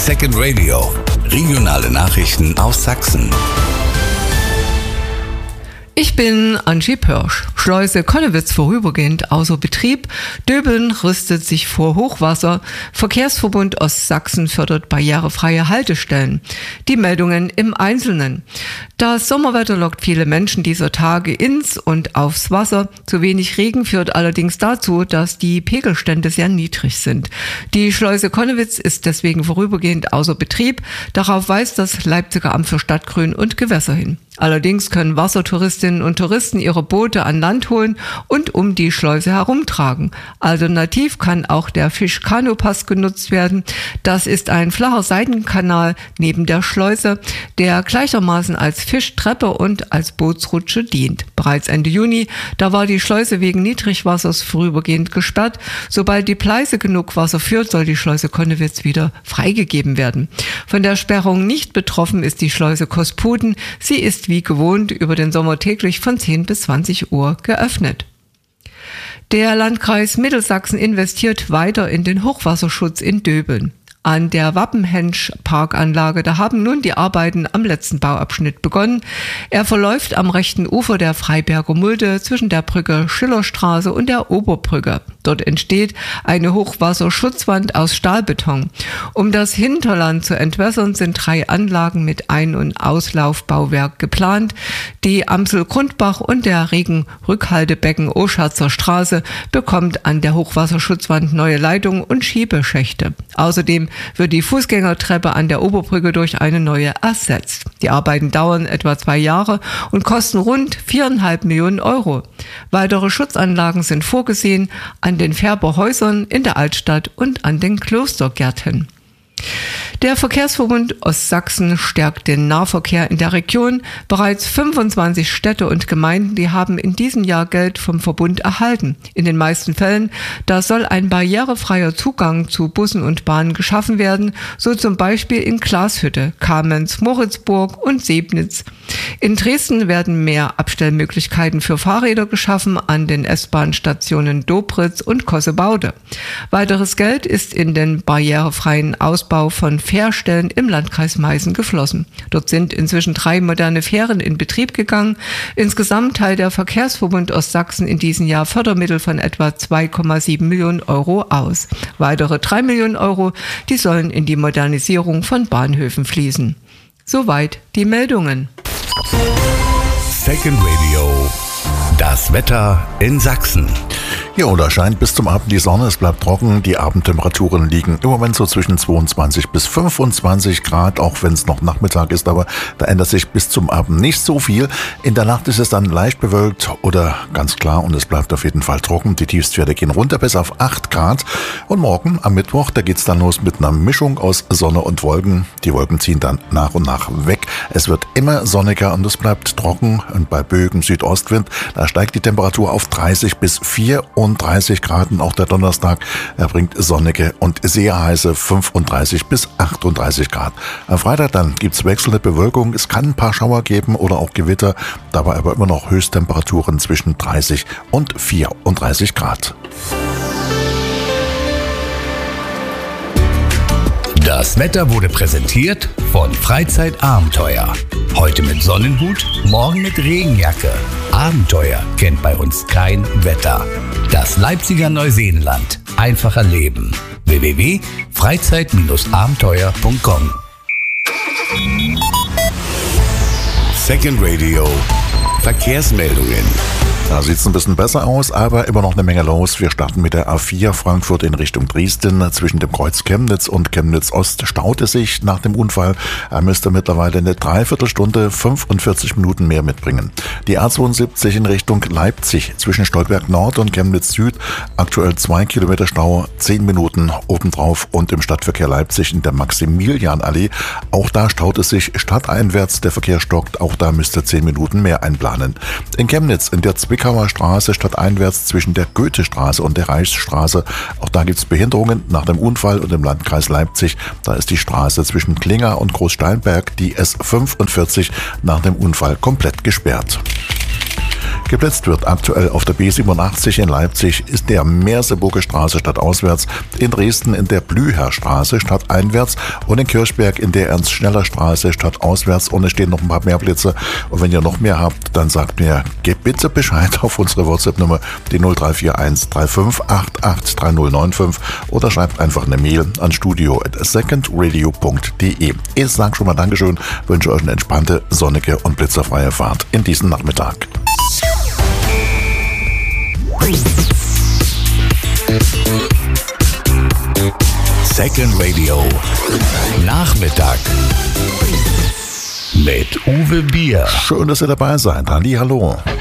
Second Radio. Regionale Nachrichten aus Sachsen. Ich bin Angie Pörsch. Schleuse Connewitz vorübergehend außer Betrieb. Döbeln rüstet sich vor Hochwasser. Verkehrsverbund Ostsachsen fördert barrierefreie Haltestellen. Die Meldungen im Einzelnen. Das Sommerwetter lockt viele Menschen dieser Tage ins und aufs Wasser. Zu wenig Regen führt allerdings dazu, dass die Pegelstände sehr niedrig sind. Die Schleuse Connewitz ist deswegen vorübergehend außer Betrieb. Darauf weist das Leipziger Amt für Stadtgrün und Gewässer hin. Allerdings können Wassertouristinnen und Touristen ihre Boote an Land holen und um die Schleuse herumtragen. Alternativ kann auch der Fisch-Kanu-Pass genutzt werden. Das ist ein flacher Seitenkanal neben der Schleuse, der gleichermaßen als Fischtreppe und als Bootsrutsche dient. Bereits Ende Juni, da war die Schleuse wegen Niedrigwassers vorübergehend gesperrt. Sobald die Pleiße genug Wasser führt, soll die Schleuse Connewitz wieder freigegeben werden. Von der Sperrung nicht betroffen ist die Schleuse Kosputen. Sie ist wie gewohnt über den Sommer täglich von 10 bis 20 Uhr geöffnet. Der Landkreis Mittelsachsen investiert weiter in den Hochwasserschutz in Döbeln. An der Wappenhensch-Parkanlage, da haben nun die Arbeiten am letzten Bauabschnitt begonnen. Er verläuft am rechten Ufer der Freiberger Mulde zwischen der Brücke Schillerstraße und der Oberbrücke. Dort entsteht eine Hochwasserschutzwand aus Stahlbeton. Um das Hinterland zu entwässern, sind 3 Anlagen mit Ein- und Auslaufbauwerk geplant. Die Amsel-Grundbach und der Regenrückhaltebecken Oschatzer Straße bekommt an der Hochwasserschutzwand neue Leitungen und Schiebeschächte. Außerdem wird die Fußgängertreppe an der Oberbrücke durch eine neue ersetzt. Die Arbeiten dauern etwa 2 Jahre und kosten rund 4,5 Millionen Euro. Weitere Schutzanlagen sind vorgesehen an den Färberhäusern in der Altstadt und an den Klostergärten. Der Verkehrsverbund Ostsachsen stärkt den Nahverkehr in der Region. Bereits 25 Städte und Gemeinden, die haben in diesem Jahr Geld vom Verbund erhalten. In den meisten Fällen, da soll ein barrierefreier Zugang zu Bussen und Bahnen geschaffen werden, so zum Beispiel in Glashütte, Kamenz, Moritzburg und Sebnitz. In Dresden werden mehr Abstellmöglichkeiten für Fahrräder geschaffen an den S-Bahn-Stationen Dobritz und Kossebaude. Weiteres Geld ist in den barrierefreien Ausbau von Fährstellen im Landkreis Meißen geflossen. Dort sind inzwischen 3 moderne Fähren in Betrieb gegangen. Insgesamt teilt der Verkehrsverbund Ostsachsen in diesem Jahr Fördermittel von etwa 2,7 Millionen Euro aus. Weitere 3 Millionen Euro, die sollen in die Modernisierung von Bahnhöfen fließen. Soweit die Meldungen. Second Radio. Das Wetter in Sachsen. Ja, und da scheint bis zum Abend die Sonne, es bleibt trocken. Die Abendtemperaturen liegen im Moment so zwischen 22 bis 25 Grad, auch wenn es noch Nachmittag ist, aber da ändert sich bis zum Abend nicht so viel. In der Nacht ist es dann leicht bewölkt oder ganz klar und es bleibt auf jeden Fall trocken. Die Tiefstwerte gehen runter bis auf 8 Grad. Und morgen am Mittwoch, da geht's dann los mit einer Mischung aus Sonne und Wolken. Die Wolken ziehen dann nach und nach weg. Es wird immer sonniger und es bleibt trocken und bei Bögen Südostwind, da steigt die Temperatur auf 30 bis 34 Grad. Und auch der Donnerstag, er bringt sonnige und sehr heiße 35 bis 38 Grad. Am Freitag dann gibt's wechselnde Bewölkung. Es kann ein paar Schauer geben oder auch Gewitter, dabei aber immer noch Höchsttemperaturen zwischen 30 und 34 Grad. Das Wetter wurde präsentiert von Freizeitabenteuer. Heute mit Sonnenhut, morgen mit Regenjacke. Abenteuer kennt bei uns kein Wetter. Das Leipziger Neuseenland. Einfacher Leben. www.freizeit-abenteuer.com. Second Radio. Verkehrsmeldungen. Da sieht es ein bisschen besser aus, aber immer noch eine Menge los. Wir starten mit der A4 Frankfurt in Richtung Dresden. Zwischen dem Kreuz Chemnitz und Chemnitz Ost staut es sich nach dem Unfall. Er müsste mittlerweile eine Dreiviertelstunde 45 Minuten mehr mitbringen. Die A72 in Richtung Leipzig zwischen Stolberg Nord und Chemnitz Süd. Aktuell 2 Kilometer Stau, 10 Minuten obendrauf und im Stadtverkehr Leipzig in der Maximilianallee. Auch da staut es sich stadteinwärts, der Verkehr stockt. Auch da müsste 10 Minuten mehr einplanen. In Chemnitz in der Zwickauer Straße stadteinwärts zwischen der Goethestraße und der Reichsstraße. Auch da gibt es Behinderungen nach dem Unfall und im Landkreis Leipzig. Da ist die Straße zwischen Klinger und Großsteinberg, die S45, nach dem Unfall komplett gesperrt. Geblitzt wird aktuell auf der B87 in Leipzig, ist der Merseburger Straße stadtauswärts, in Dresden in der Blüherstraße stadteinwärts und in Kirchberg in der Ernst-Schneller-Straße stadtauswärts. Und es stehen noch ein paar mehr Blitze. Und wenn ihr noch mehr habt, dann sagt mir, gebt bitte Bescheid auf unsere WhatsApp-Nummer, die 0341 3588 3095 oder schreibt einfach eine Mail an studio@secondradio.de. Ich sage schon mal Dankeschön, wünsche euch eine entspannte, sonnige und blitzerfreie Fahrt in diesen Nachmittag. Second Radio Nachmittag mit Uwe Bier. Schön, dass ihr dabei seid. Hallo.